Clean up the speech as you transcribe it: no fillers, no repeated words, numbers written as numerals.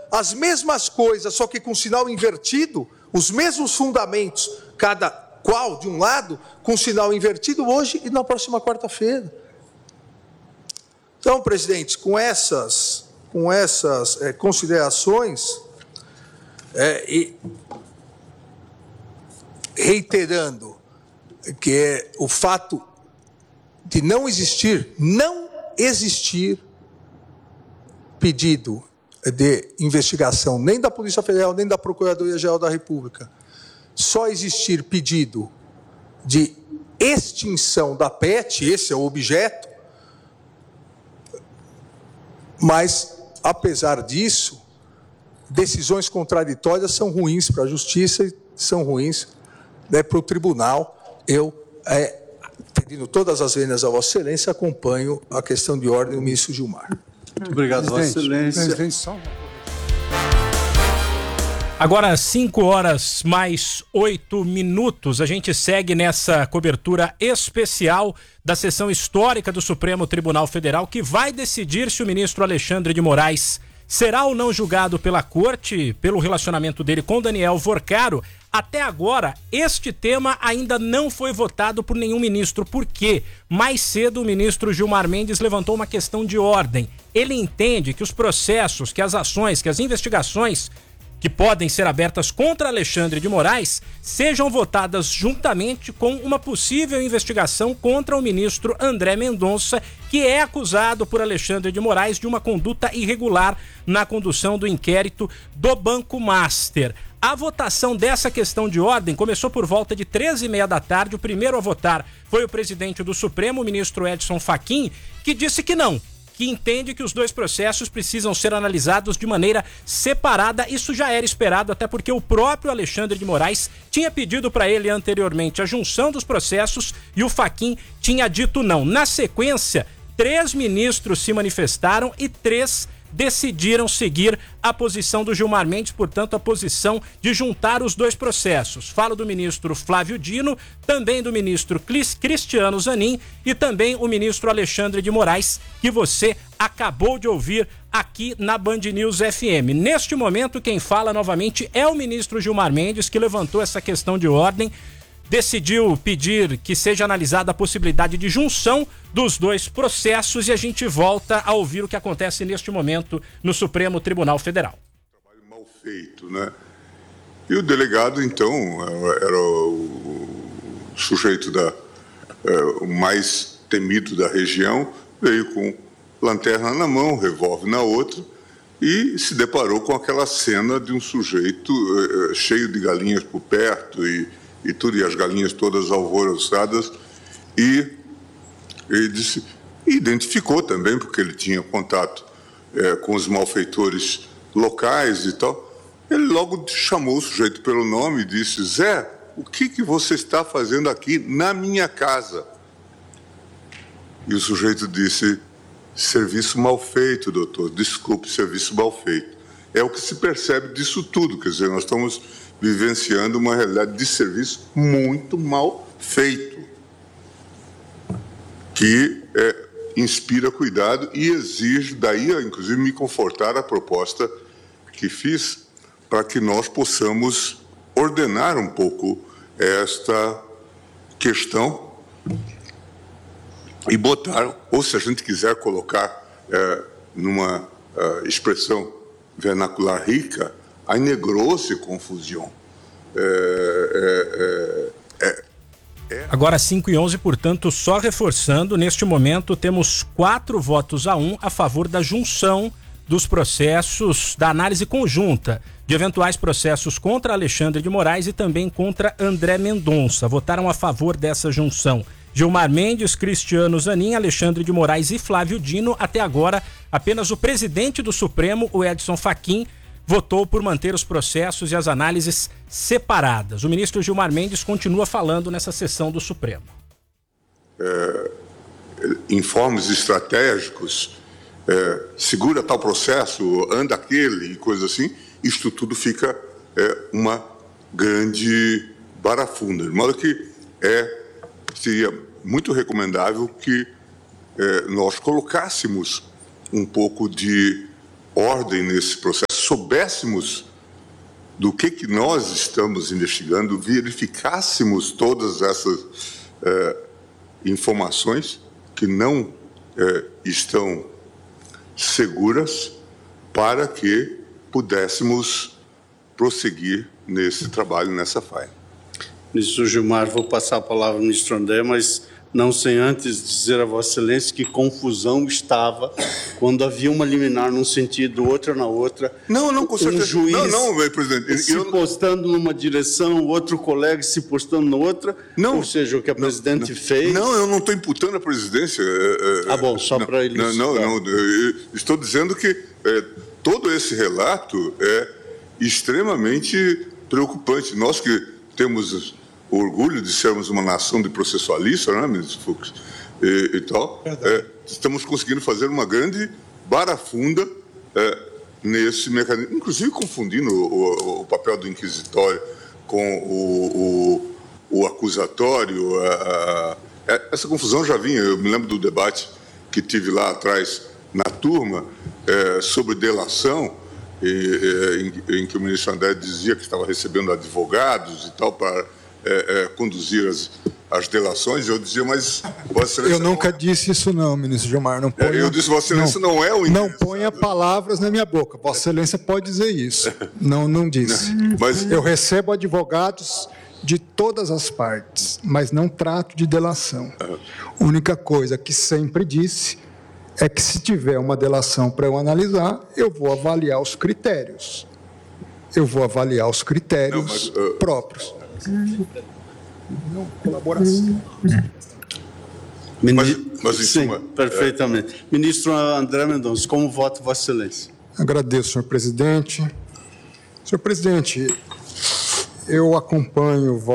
as mesmas coisas, só que com sinal invertido, os mesmos fundamentos, cada qual de um lado, com sinal invertido hoje e na próxima quarta-feira. Então, presidente, com essas considerações, e reiterando que é o fato de não existir pedido de investigação nem da Polícia Federal, nem da Procuradoria-Geral da República, só existir pedido de extinção da PET, esse é o objeto, mas, apesar disso, decisões contraditórias são ruins para a Justiça e são ruins, né, para o Tribunal. Eu, pedindo todas as vênias a Vossa Excelência, acompanho a questão de ordem do ministro Gilmar. Muito obrigado, Vossa Excelência. Agora, 5h mais 8. A gente segue nessa cobertura especial da sessão histórica do Supremo Tribunal Federal, que vai decidir se o ministro Alexandre de Moraes será ou não julgado pela corte pelo relacionamento dele com Daniel Vorcaro. Até agora, este tema ainda não foi votado por nenhum ministro. Por quê? Mais cedo, o ministro Gilmar Mendes levantou uma questão de ordem. Ele entende que os processos, que as ações, que as investigações que podem ser abertas contra Alexandre de Moraes sejam votadas juntamente com uma possível investigação contra o ministro André Mendonça, que é acusado por Alexandre de Moraes de uma conduta irregular na condução do inquérito do Banco Master. A votação dessa questão de ordem começou por volta de 13h30 da tarde. O primeiro a votar foi o presidente do Supremo, o ministro Edson Fachin, que disse que não, que entende que os dois processos precisam ser analisados de maneira separada. Isso já era esperado, até porque o próprio Alexandre de Moraes tinha pedido para ele anteriormente a junção dos processos e o Fachin tinha dito não. Na sequência, 3 ministros se manifestaram e 3 decidiram seguir a posição do Gilmar Mendes, portanto a posição de juntar os dois processos. Falo do ministro Flávio Dino, também do ministro Cristiano Zanin e também o ministro Alexandre de Moraes, que você acabou de ouvir aqui na Band News FM. Neste momento, quem fala novamente é o ministro Gilmar Mendes, que levantou essa questão de ordem, decidiu pedir que seja analisada a possibilidade de junção dos dois processos e a gente volta a ouvir o que acontece neste momento no Supremo Tribunal Federal. Trabalho mal feito, né? E o delegado, então, era o sujeito o mais temido da região, veio com lanterna na mão, revólver na outra e se deparou com aquela cena de um sujeito cheio de galinhas por perto e tudo, e as galinhas todas alvoroçadas, e ele disse, identificou também, porque ele tinha contato com os malfeitores locais e tal, ele logo chamou o sujeito pelo nome e disse, Zé, o que você está fazendo aqui na minha casa? E o sujeito disse, serviço mal feito, doutor, desculpe, serviço mal feito. É o que se percebe disso tudo, quer dizer, nós estamos vivenciando uma realidade de serviço muito mal feito, que inspira cuidado e exige, daí, inclusive, me confortar a proposta que fiz para que nós possamos ordenar um pouco esta questão e botar, ou se a gente quiser colocar numa expressão vernacular rica, a negrose confusão. Agora 5h11, portanto, só reforçando, neste momento temos 4-1 a favor da junção dos processos da análise conjunta de eventuais processos contra Alexandre de Moraes e também contra André Mendonça. Votaram a favor dessa junção Gilmar Mendes, Cristiano Zanin, Alexandre de Moraes e Flávio Dino. Até agora, apenas o presidente do Supremo, o Edson Fachin, votou por manter os processos e as análises separadas. O ministro Gilmar Mendes continua falando nessa sessão do Supremo. Informes estratégicos, segura tal processo, anda aquele e coisa assim, isto tudo fica uma grande barafunda. De modo que seria muito recomendável que nós colocássemos um pouco de ordem nesse processo, soubéssemos do que nós estamos investigando, verificássemos todas essas informações que não estão seguras, para que pudéssemos prosseguir nesse trabalho, nessa faina. Ministro Gilmar, vou passar a palavra ao ministro André, mas não sem antes dizer a Vossa Excelência que confusão estava quando havia uma liminar num sentido, outra na outra. Não, com certeza. Juiz presidente. Se postando numa direção, outro colega se postando na outra. Não. Ou seja, o que a presidente fez... Não, eu não estou imputando a presidência. Bom, só para ele... Não, estou dizendo que todo esse relato é extremamente preocupante. Nós que temos o orgulho de sermos uma nação de processualistas, né, ministro Fux, e tal, estamos conseguindo fazer uma grande barafunda nesse mecanismo, inclusive confundindo o papel do inquisitório com o acusatório. Essa confusão já vinha, eu me lembro do debate que tive lá atrás na turma sobre delação, em que o ministro André dizia que estava recebendo advogados e tal para conduzir as delações. Eu dizia, mas Vossa Excelência... Eu nunca disse isso não, ministro Gilmar. Não ponha, eu disse, Vossa Excelência não é o... Não ponha palavras na minha boca. Vossa Excelência pode dizer isso. Não disse. Mas... Eu recebo advogados de todas as partes, mas não trato de delação. A única coisa que sempre disse é que se tiver uma delação para eu analisar, eu vou avaliar os critérios. Próprios. Não, colaboração. Mas sim, perfeitamente. Ministro André Mendonça, como vota Vossa Excelência? Agradeço, senhor presidente. Senhor presidente, eu acompanho